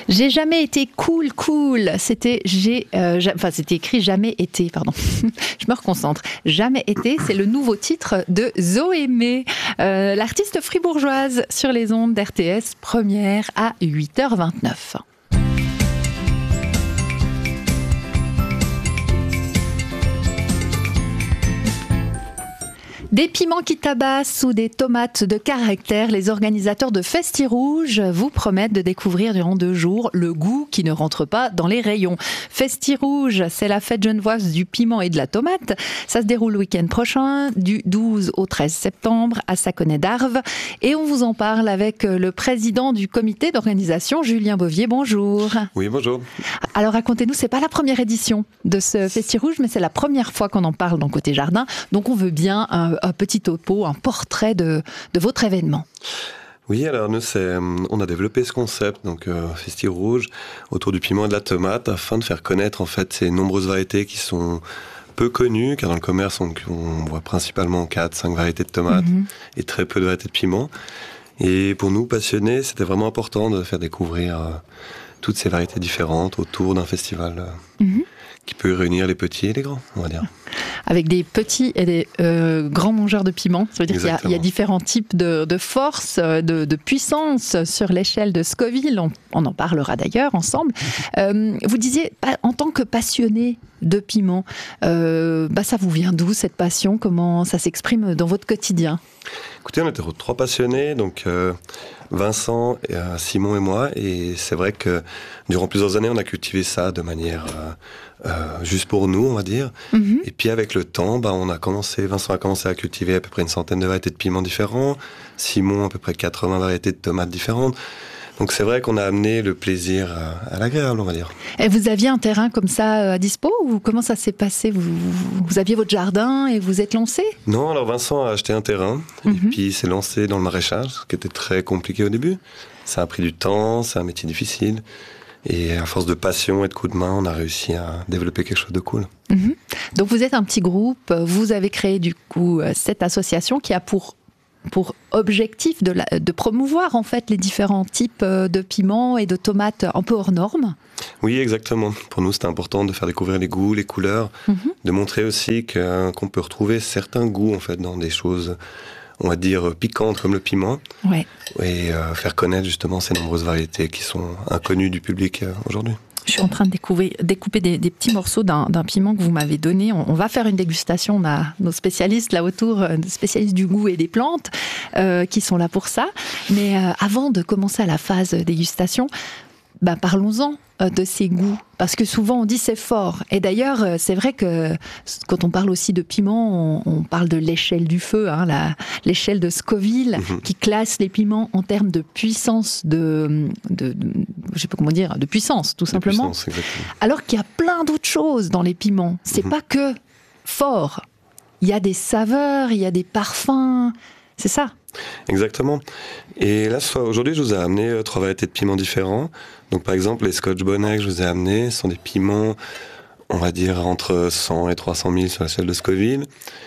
J'ai jamais été cool. C'était c'était écrit jamais été, pardon. Je me reconcentre. Jamais été, c'est le nouveau titre de Zoé May, l'artiste fribourgeoise sur les ondes d'RTS, première à 8h29. Des piments qui tabassent ou des tomates de caractère, les organisateurs de Festi-Rouge vous promettent de découvrir durant 2 jours le goût qui ne rentre pas dans les rayons. Festi-Rouge, c'est la fête genevoise du piment et de la tomate. Ça se déroule le week-end prochain, du 12 au 13 septembre, à Saconnet-d'Arves. Et on vous en parle avec le président du comité d'organisation, Julien Bovier. Bonjour. Oui, bonjour. Alors racontez-nous, c'est pas la première édition de ce Festi-Rouge, mais c'est la première fois qu'on en parle dans Côté Jardin. Donc on veut bien un petit topo, un portrait de votre événement. Oui, alors nous, on a développé ce concept, donc Festi-Rouge, autour du piment et de la tomate, afin de faire connaître en fait ces nombreuses variétés qui sont peu connues, car dans le commerce, on voit principalement 4-5 variétés de tomates et très peu de variétés de piment. Et pour nous, passionnés, c'était vraiment important de faire découvrir toutes ces variétés différentes autour d'un festival qui peut réunir les petits et les grands, on va dire. Avec des petits et des grands mangeurs de piment. Ça veut dire qu'il y a différents types de force, de puissance sur l'échelle de Scoville. On en parlera d'ailleurs ensemble. Vous disiez, en tant que passionné de piment, ça vous vient d'où cette passion? Comment ça s'exprime dans votre quotidien? Écoutez, on était 3 passionnés, donc Vincent, Simon et moi, et c'est vrai que durant plusieurs années, on a cultivé ça de manière juste pour nous, on va dire. Et puis avec le temps, Vincent a commencé à cultiver à peu près une centaine de variétés de piments différents, Simon à peu près 80 variétés de tomates différentes. Donc c'est vrai qu'on a amené le plaisir à l'agréable, on va dire. Et vous aviez un terrain comme ça à dispo, ou comment ça s'est passé? Vous aviez votre jardin et vous êtes lancé? Non, alors Vincent a acheté un terrain et puis il s'est lancé dans le maraîchage, ce qui était très compliqué au début. Ça a pris du temps, c'est un métier difficile. Et à force de passion et de coups de main, on a réussi à développer quelque chose de cool. Donc vous êtes un petit groupe, vous avez créé du coup cette association qui a pour objectif de promouvoir en fait les différents types de piments et de tomates un peu hors normes. Oui, exactement. Pour nous, c'était important de faire découvrir les goûts, les couleurs, de montrer aussi qu'on peut retrouver certains goûts en fait dans des choses, on va dire, piquantes comme le piment. Ouais. Et faire connaître justement ces nombreuses variétés qui sont inconnues du public aujourd'hui. Je suis en train de découper des petits morceaux d'un piment que vous m'avez donné. On va faire une dégustation. On a nos spécialistes là autour, des spécialistes du goût et des plantes qui sont là pour ça. Mais avant de commencer à la phase dégustation, parlons-en de ces goûts. Parce que souvent on dit c'est fort. Et d'ailleurs, c'est vrai que quand on parle aussi de piment, on parle de l'échelle du feu, l'échelle de Scoville, qui classe les piments en termes de puissance, je sais pas comment dire, de puissance, tout simplement. Puissance, exactement. Alors qu'il y a plein d'autres choses dans les piments. C'est pas que fort. Il y a des saveurs, il y a des parfums. C'est ça. Exactement. Et là, aujourd'hui, je vous ai amené 3 variétés de piments différents. Donc, par exemple, les Scotch Bonnet que je vous ai amenés sont des piments, on va dire, entre 100 et 300 000 sur l'échelle de Scoville.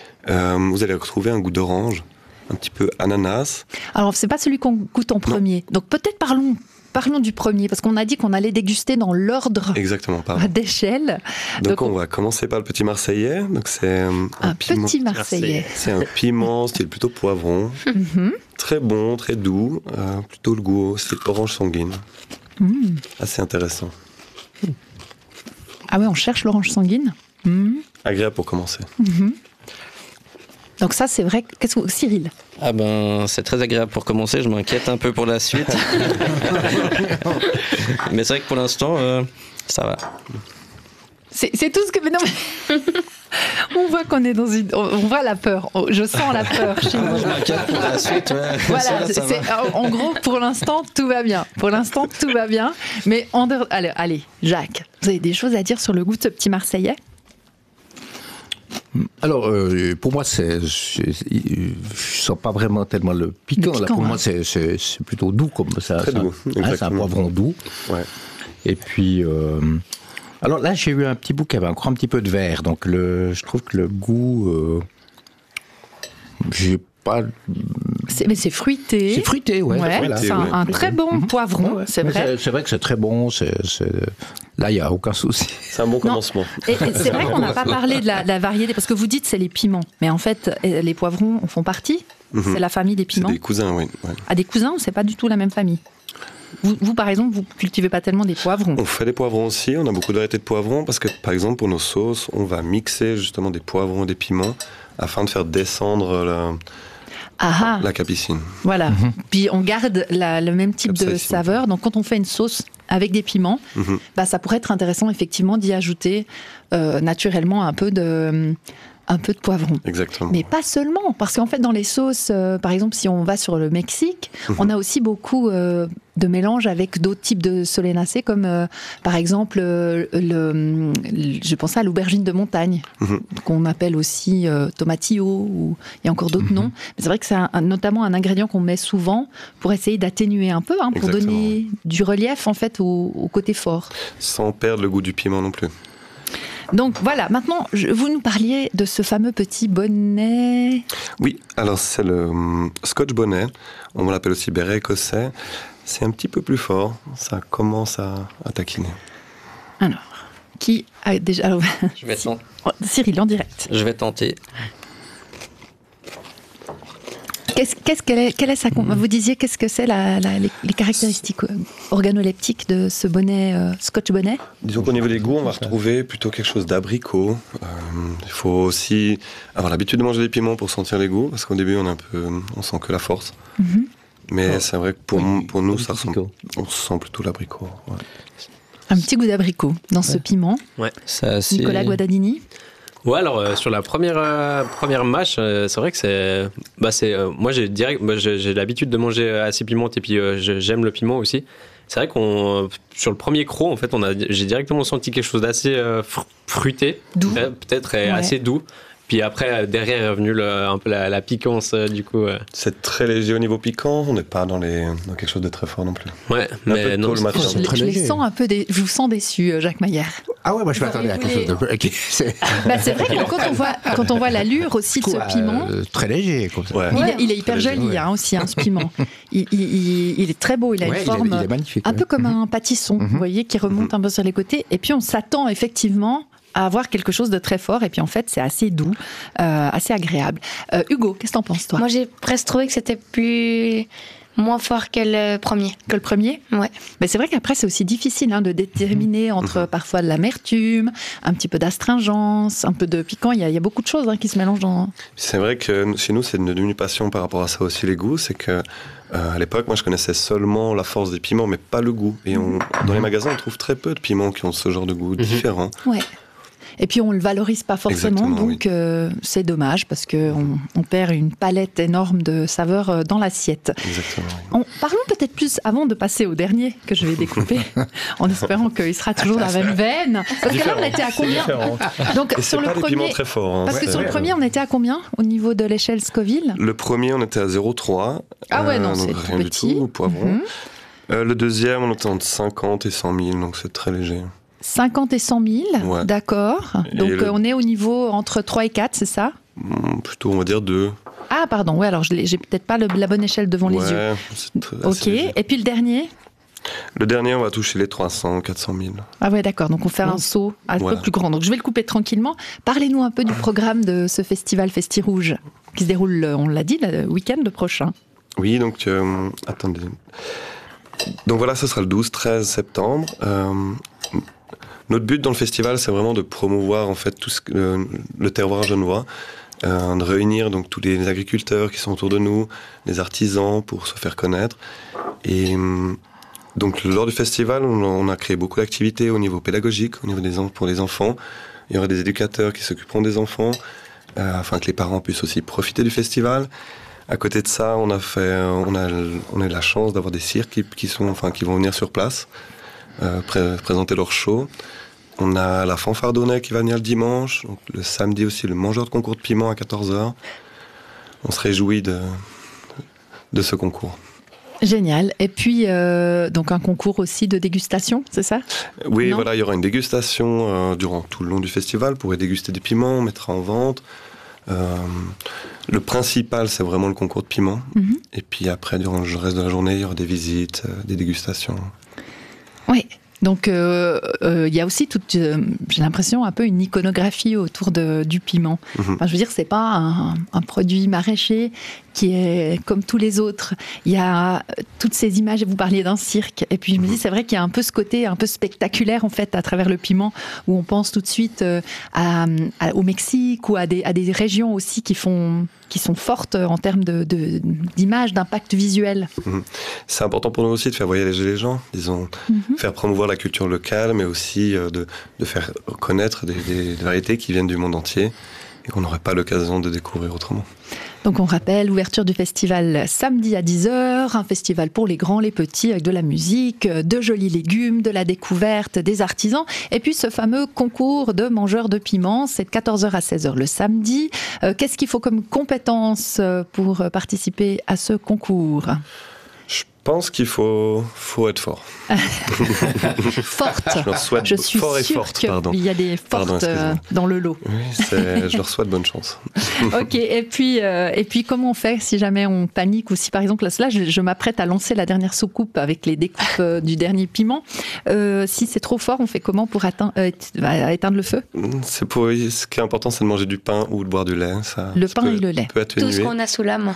Vous allez retrouver un goût d'orange, un petit peu ananas. Alors, c'est pas celui qu'on goûte en premier. Donc, peut-être parlons du premier, parce qu'on a dit qu'on allait déguster dans l'ordre d'échelle. Donc on va commencer par le petit marseillais. Donc c'est un piment, petit marseillais. C'est un piment style plutôt poivron, très bon, très doux, plutôt le goût style orange sanguine. Assez intéressant. Ah ouais, on cherche l'orange sanguine. Agréable pour commencer. Donc ça, c'est vrai. Cyril? C'est très agréable pour commencer. Je m'inquiète un peu pour la suite. Mais c'est vrai que pour l'instant, ça va. C'est tout ce que... Non, mais... On voit qu'on est dans une... On voit la peur. Je sens la peur chez nous. Je m'inquiète pour la suite. Ouais. Voilà, en gros, pour l'instant, tout va bien. Mais allez, Jacques, vous avez des choses à dire sur le goût de ce petit Marseillais? Alors, pour moi, je sens pas vraiment tellement le piquant. Là, pour moi, c'est plutôt doux comme ça. Très doux. C'est un poivron doux. Ouais. Et puis, alors là, j'ai eu un petit bout qui avait encore un petit peu de vert. Donc, je trouve que le goût, j'ai pas Mais c'est fruité. C'est fruité, ouais. Voilà. C'est un très bon poivron, c'est vrai. C'est vrai que c'est très bon. Là, il n'y a aucun souci. C'est un bon commencement. Et c'est vrai qu'on n'a pas parlé de la variété, parce que vous dites c'est les piments. Mais en fait, les poivrons en font partie. C'est la famille des piments. C'est des cousins, oui. Ouais. Ah, des cousins, c'est pas du tout la même famille. Vous, par exemple, vous cultivez pas tellement des poivrons. On fait des poivrons aussi, on a beaucoup de variétés de poivrons parce que, par exemple, pour nos sauces, on va mixer justement des poivrons et des piments afin de faire descendre la capicine. Voilà. Puis on garde le même type de saveur. Donc quand on fait une sauce avec des piments, ça pourrait être intéressant effectivement d'y ajouter naturellement un peu de poivron. Exactement. Mais pas seulement, parce qu'en fait dans les sauces, par exemple si on va sur le Mexique, on a aussi beaucoup de mélanges avec d'autres types de solenacées, comme par exemple je pensais à l'aubergine de montagne, qu'on appelle aussi tomatillo, ou il y a encore d'autres noms. Mais c'est vrai que c'est notamment un ingrédient qu'on met souvent pour essayer d'atténuer un peu, pour donner du relief en fait au côté fort. Sans perdre le goût du piment non plus. Donc voilà, maintenant, vous nous parliez de ce fameux petit bonnet. Oui, alors c'est le Scotch bonnet, on l'appelle aussi béret écossais. C'est un petit peu plus fort, ça commence à taquiner. Alors, qui a déjà... Je vais tenter. Cyril, en direct. Je vais tenter. Quelle est sa... Vous disiez, qu'est-ce que c'est les caractéristiques organoleptiques de ce bonnet, Scotch bonnet? Disons qu'au niveau des goûts, on va retrouver plutôt quelque chose d'abricot. Il faut aussi avoir l'habitude de manger des piments pour sentir les goûts, parce qu'au début, on sent que la force. Mais c'est vrai que pour nous, on sent plutôt l'abricot. Ouais. Un petit goût d'abricot dans ce piment. Ouais, Nicolas Guadagnini. Ouais, alors sur la première mâche, c'est vrai que moi j'ai l'habitude de manger assez pimenté, et puis j'aime le piment aussi. C'est vrai sur le premier croc, en fait, j'ai directement senti quelque chose d'assez fruité, doux, peut-être assez doux. Puis après, derrière est revenu un peu la piquance, du coup. C'est très léger au niveau piquant, on n'est pas dans quelque chose de très fort non plus. Ouais, mais non, le matin. Je vous sens déçu, Jacques Maillard. Ah ouais, moi je m'attendais à quelque chose de... Okay. C'est vrai que quand on voit l'allure aussi de ce piment... très léger, comme ça. Ouais. Il est hyper joli aussi, ce piment. Il est très beau, il a une forme il est magnifique, un peu comme un pâtisson, vous voyez, qui remonte un peu sur les côtés. Et puis on s'attend effectivement à avoir quelque chose de très fort, et puis en fait c'est assez doux, assez agréable. Hugo, qu'est-ce que t'en penses toi? Moi j'ai presque trouvé que c'était moins fort que le premier. Que le premier? Ouais. Mais c'est vrai qu'après c'est aussi difficile de déterminer entre parfois de l'amertume, un petit peu d'astringence, un peu de piquant, il y a beaucoup de choses qui se mélangent dans... C'est vrai que chez nous c'est une demi-passion par rapport à ça aussi, les goûts, c'est que à l'époque, moi je connaissais seulement la force des piments mais pas le goût, et dans les magasins on trouve très peu de piments qui ont ce genre de goût différent. Ouais. Et puis on ne le valorise pas forcément, donc c'est dommage parce qu'on perd une palette énorme de saveurs dans l'assiette. Exactement. Parlons peut-être plus, avant de passer au dernier que je vais découper, en espérant qu'il sera toujours dans la même veine. Parce que là on était à combien? Donc, et sur le premier, piments très forts. Parce que sur le premier on était à combien au niveau de l'échelle Scoville? Le premier on était à 0,3. Ah ouais, non, c'est rien petit. Du tout, poivron. Le deuxième on était entre 50 et 100 000, donc c'est très léger. 50 et 100 000, d'accord. Donc on est au niveau entre 3 et 4, c'est ça? Plutôt, on va dire 2. Ah, pardon, ouais, alors j'ai peut-être pas la bonne échelle devant les yeux. Ok, et puis le dernier? Le dernier, on va toucher les 300, 400 000. Ah ouais, d'accord, donc on fait un saut un peu plus grand. Donc je vais le couper tranquillement. Parlez-nous un peu du programme de ce festival Festi-Rouge, qui se déroule, on l'a dit, le week-end prochain. Oui, donc, attendez. Donc voilà, ce sera le 12-13 septembre. Notre but dans le festival, c'est vraiment de promouvoir en fait tout le terroir genevois, de réunir donc tous les agriculteurs qui sont autour de nous, les artisans pour se faire connaître. Et donc lors du festival, on a créé beaucoup d'activités au niveau pédagogique, au niveau pour les enfants. Il y aura des éducateurs qui s'occuperont des enfants, afin que les parents puissent aussi profiter du festival. À côté de ça, on a eu la chance d'avoir des cirques qui vont venir sur place. Présenter leur show. On a la fanfare d'Aunay qui va venir le dimanche, donc le samedi aussi le mangeur de concours de piment à 14h. On se réjouit de ce concours. Génial. Et puis, donc un concours aussi de dégustation, c'est ça? Oui, voilà, il y aura une dégustation durant tout le long du festival. Vous pourrez déguster des piments, on mettra en vente. Le principal, c'est vraiment le concours de piment. Et puis après, durant le reste de la journée, il y aura des visites, des dégustations. Oui. Donc, il y a aussi j'ai l'impression, un peu une iconographie autour du piment. Enfin, je veux dire, c'est pas un produit maraîcher qui est comme tous les autres. Il y a toutes ces images, et vous parliez d'un cirque. Et puis, je me dis, c'est vrai qu'il y a un peu ce côté un peu spectaculaire, en fait, à travers le piment, où on pense tout de suite au Mexique ou à des régions aussi qui sont fortes en termes d'image, d'impact visuel. C'est important pour nous aussi de faire voyager les gens, disons, faire promouvoir la culture locale, mais aussi de faire connaître des variétés qui viennent du monde entier et qu'on n'aurait pas l'occasion de découvrir autrement. Donc on rappelle l'ouverture du festival samedi à 10h, un festival pour les grands, les petits, avec de la musique, de jolis légumes, de la découverte, des artisans, et puis ce fameux concours de mangeurs de piment, c'est de 14h à 16h le samedi. Qu'est-ce qu'il faut comme compétences pour participer à ce concours ? Je pense qu'il faut être fort. Forte. Je leur souhaite je suis fort et sûre forte, pardon. Il y a des fortes dans le lot. Oui, je leur souhaite bonne chance. Ok, et puis comment on fait si jamais on panique ou si par exemple, là je m'apprête à lancer la dernière soucoupe avec les découpes du dernier piment. Si c'est trop fort, on fait comment pour éteindre le feu ? Ce qui est important, c'est de manger du pain ou de boire du lait. Le pain et le lait. Tout ce qu'on a sous la main.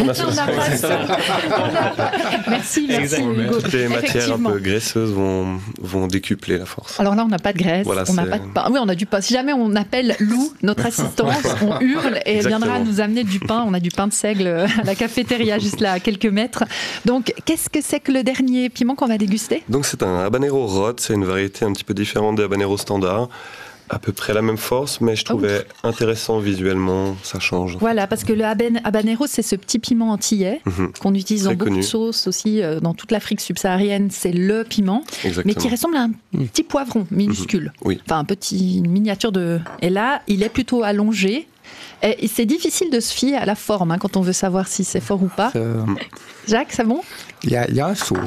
Merci Hugo. Toutes les matières un peu graisseuses vont décupler la force. Alors là, on n'a pas de graisse, voilà, on n'a pas de pain. Oui, on a du pain. Si jamais on appelle Lou, notre assistante, on hurle et elle viendra nous amener du pain. On a du pain de seigle à la cafétéria, juste là, à quelques mètres. Donc, qu'est-ce que c'est que le dernier piment qu'on va déguster ? Donc, c'est un habanero rot. C'est une variété un petit peu différente des habaneros standards. À peu près la même force, mais je trouvais intéressant visuellement, ça change. Voilà, parce que le habanero, c'est ce petit piment antillais qu'on utilise dans beaucoup de sauces aussi, dans toute l'Afrique subsaharienne, c'est le piment, mais qui ressemble à un petit poivron minuscule. Oui. Enfin, une miniature de... Et là, il est plutôt allongé. Et c'est difficile de se fier à la forme quand on veut savoir si c'est fort ou pas. Jacques, c'est bon ? Il y a un saut.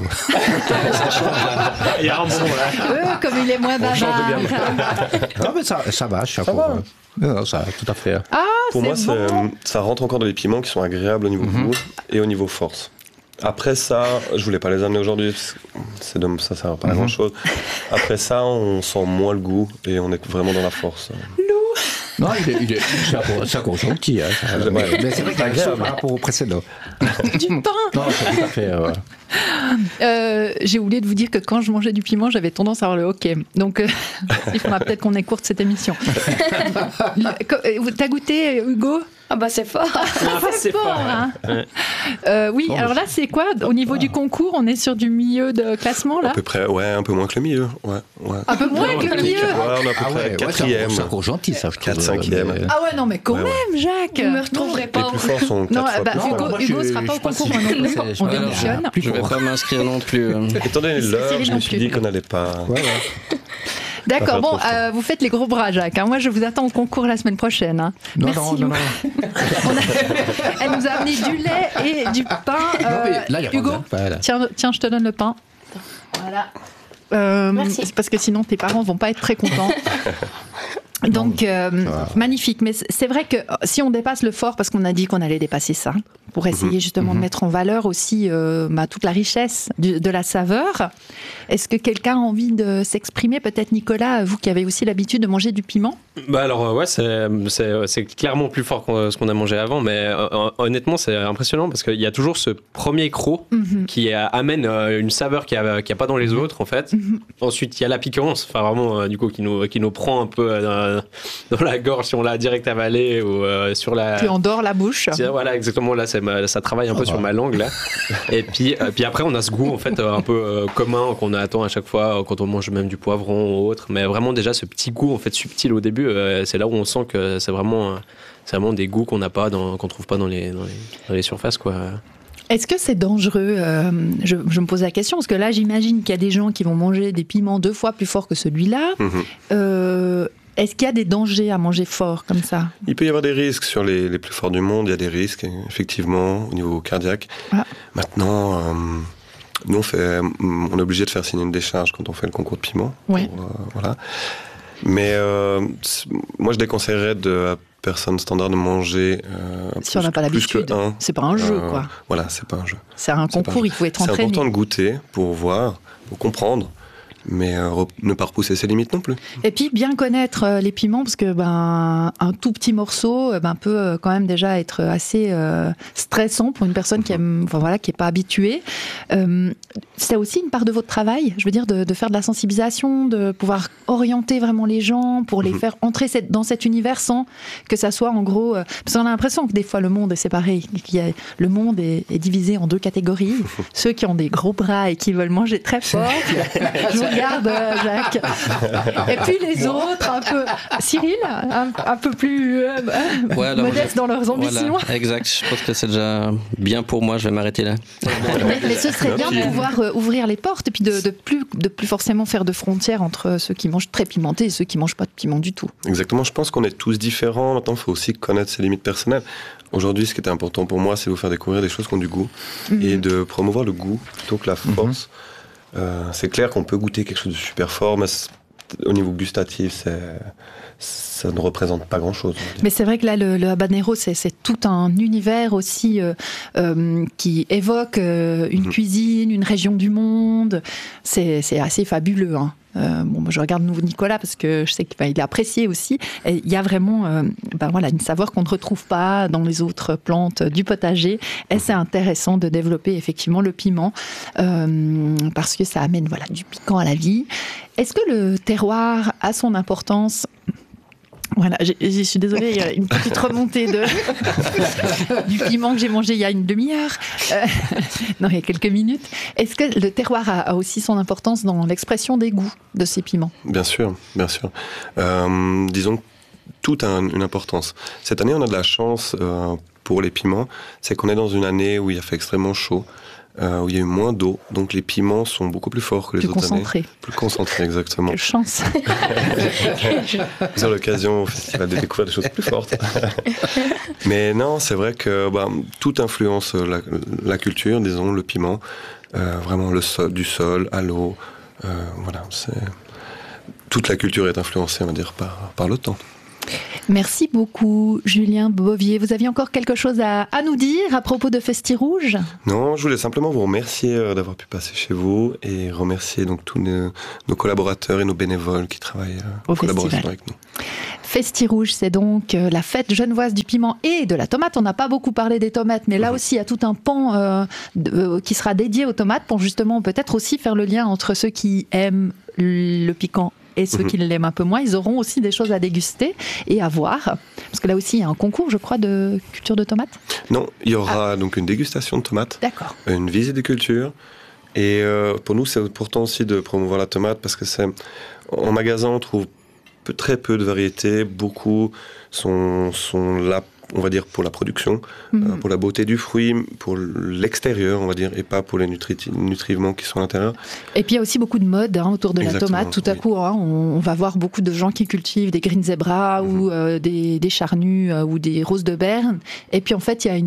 Il y a un bon, là. Comme il est moins bavard. Non, mais ça va, chaque fois. Non, ça, tout à fait. Ah, pour moi, bon. ça rentre encore dans les piments qui sont agréables au niveau goût et au niveau force. Après ça, je voulais pas les amener aujourd'hui, ça sert pas à grand chose. Après ça, on sent moins le goût et on est vraiment dans la force. Non, c'est encore gentil. Hein, mais c'est vrai qu'il y a un saut par rapport au précédent. Du pain. Non, c'est tout à fait... j'ai oublié de vous dire que quand je mangeais du piment, j'avais tendance à avoir le hoquet. Donc, il faudra peut-être qu'on écourte cette émission. T'as goûté, Hugo ? Ah bah c'est fort. C'est fort, hein. Oui, alors là, c'est quoi ? Au niveau du concours, on est sur du milieu de classement, là ? À peu près, un peu moins que le milieu. Ouais. Un peu moins que le milieu ? Ouais, on est à peu près 4e. C'est encore gentil, ça, je trouve. 4-5e. Ah ouais, non, mais quand même, Jacques. Je me retrouverai pas. Les plus forts sont 4 fois plus Hugo ne sera pas au concours, moi non plus. On démissionne. Je vais pas m'inscrire non plus. Étant donné l'heure, je me suis dit qu'on n'allait pas... D'accord, bon, vous faites les gros bras, Jacques. Moi, je vous attends au concours la semaine prochaine. Hein. Merci, Lou. Elle nous a amené du lait et du pain. Hugo, tiens, je te donne le pain. Voilà. Merci. C'est parce que sinon, tes parents vont pas être très contents. Donc, magnifique. Mais c'est vrai que si on dépasse le fort, parce qu'on a dit qu'on allait dépasser ça, pour essayer justement de mettre en valeur aussi toute la richesse de la saveur, est-ce que quelqu'un a envie de s'exprimer ? Peut-être Nicolas, vous qui avez aussi l'habitude de manger du piment ? Bah alors, ouais, c'est clairement plus fort que ce qu'on a mangé avant, mais honnêtement, c'est impressionnant parce qu'il y a toujours ce premier croc qui amène une saveur qu'il n'y a pas dans les autres, en fait. Ensuite, il y a la piquance, enfin vraiment, du coup, qui nous prend un peu dans la gorge si on l'a direct avalé ou sur la... Qui endort la bouche. Voilà, exactement, là, ça travaille un peu sur ma langue, là. Et puis après, on a ce goût, en fait, un peu commun qu'on attend à chaque fois quand on mange même du poivron ou autre, mais vraiment déjà ce petit goût, en fait, subtil au début, c'est là où on sent que c'est vraiment des goûts qu'on n'a pas, qu'on trouve pas dans les surfaces, quoi. Est-ce que c'est dangereux ? Je me pose la question, parce que là, j'imagine qu'il y a des gens qui vont manger des piments 2 fois plus forts que celui-là. Est-ce qu'il y a des dangers à manger fort comme ça ? Il peut y avoir des risques sur les plus forts du monde. Il y a des risques, effectivement, au niveau cardiaque. Ah. Maintenant, nous, on est obligé de faire signer une décharge quand on fait le concours de piment. Ouais. Voilà. Mais moi, je déconseillerais de personne standard de manger si on n'a pas l'habitude. C'est pas un jeu, quoi. Voilà, c'est pas un jeu. C'est un concours, il faut être entraîné. C'est important de goûter pour voir, pour comprendre, mais ne pas repousser ses limites non plus. Et puis bien connaître les piments, parce que un tout petit morceau peut quand même déjà être assez stressant pour une personne qui est pas habituée. C'est aussi une part de votre travail, je veux dire, de faire de la sensibilisation, de pouvoir orienter vraiment les gens pour les faire entrer dans cet univers sans que ça soit en gros... parce qu'on a l'impression que des fois le monde est séparé, le monde est divisé en 2 catégories. Ceux qui ont des gros bras et qui veulent manger très fort. Je vous regarde, Jacques. Et puis les autres, un peu... Cyril, un peu plus modestes dans leurs ambitions. Voilà, exact, je pense que c'est déjà bien pour moi, je vais m'arrêter là. Mais ce serait bien de pouvoir ouvrir les portes et puis de plus forcément faire de frontières entre ceux qui mangent très pimenté et ceux qui mangent pas de piment du tout. Exactement, je pense qu'on est tous différents. Maintenant, il faut aussi connaître ses limites personnelles. Aujourd'hui, ce qui était important pour moi, c'est de vous faire découvrir des choses qui ont du goût et de promouvoir le goût plutôt que la force. C'est clair qu'on peut goûter quelque chose de super fort, mais au niveau gustatif, ça ne représente pas grand-chose. Mais c'est vrai que là, le habanero, c'est tout un univers aussi qui évoque une cuisine, une région du monde. C'est assez fabuleux, hein. Moi, je regarde Nicolas parce que je sais qu'il est apprécié aussi. Et il y a vraiment une saveur qu'on ne retrouve pas dans les autres plantes du potager. Et c'est intéressant de développer effectivement le piment parce que ça amène du piquant à la vie. Est-ce que le terroir a son importance ? Voilà, je suis désolée, il y a une petite remontée du piment que j'ai mangé il y a une demi-heure. Non, il y a quelques minutes. Est-ce que le terroir a aussi son importance dans l'expression des goûts de ces piments ? Bien sûr, bien sûr. Disons que tout a une importance. Cette année, on a de la chance pour les piments, c'est qu'on est dans une année où il a fait extrêmement chaud. Où il y a eu moins d'eau, donc les piments sont beaucoup plus forts que les autres années. Plus concentrés, exactement. Quelle chance. Vous avez l'occasion au festival de découvrir des choses plus fortes. Mais non, c'est vrai que tout influence la culture, disons, le piment, vraiment du sol à l'eau. Toute la culture est influencée, on va dire, par le temps. Merci beaucoup, Julien Bovier. Vous aviez encore quelque chose à nous dire à propos de Festi-Rouge ? Non, je voulais simplement vous remercier d'avoir pu passer chez vous et remercier donc tous nos collaborateurs et nos bénévoles qui travaillent en collaboration avec nous. Festi-Rouge, c'est donc la fête genevoise du piment et de la tomate. On n'a pas beaucoup parlé des tomates, mais là aussi, il y a tout un pan qui sera dédié aux tomates pour justement peut-être aussi faire le lien entre ceux qui aiment le piquant et ceux qui l'aiment un peu moins. Ils auront aussi des choses à déguster et à voir. Parce que là aussi, il y a un concours, je crois, de culture de tomates. Non, il y aura donc une dégustation de tomates. D'accord. Une visite des cultures. Et pour nous, c'est important aussi de promouvoir la tomate parce que en magasin, on trouve très peu de variétés. Beaucoup sont là, on va dire, pour la production, pour la beauté du fruit, pour l'extérieur, on va dire, et pas pour les nutriments qui sont à l'intérieur. Et puis il y a aussi beaucoup de mode autour de la tomate. Tout à coup, on va voir beaucoup de gens qui cultivent des green zebra ou des charnus ou des roses de Berne. Et puis en fait, il y a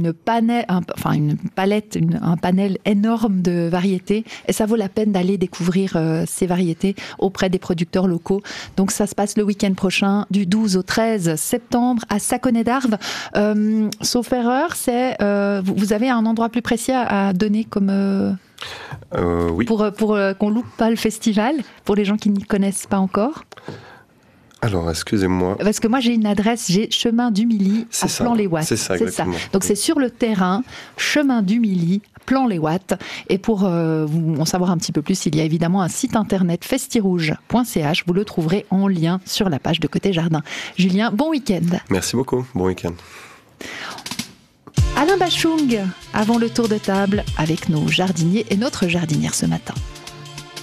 un panel énorme de variétés. Et ça vaut la peine d'aller découvrir ces variétés auprès des producteurs locaux. Donc ça se passe le week-end prochain, du 12 au 13 septembre, à Saconnet-d'Arves. Sauf erreur, vous avez un endroit plus précis à donner comme oui. Pour qu'on loupe pas le festival, pour les gens qui n'y connaissent pas encore. Alors, excusez-moi. Parce que moi, j'ai une adresse, j'ai Chemin du Mili à Plan-les-Ouates. C'est ça, exactement. Donc, c'est sur le terrain, Chemin du Mili, Plan-les-Ouates. Et pour en savoir un petit peu plus, il y a évidemment un site internet festirouge.ch. Vous le trouverez en lien sur la page de Côté Jardin. Julien, bon week-end. Merci beaucoup. Bon week-end. Alain Bachung, avant le tour de table avec nos jardiniers et notre jardinière ce matin.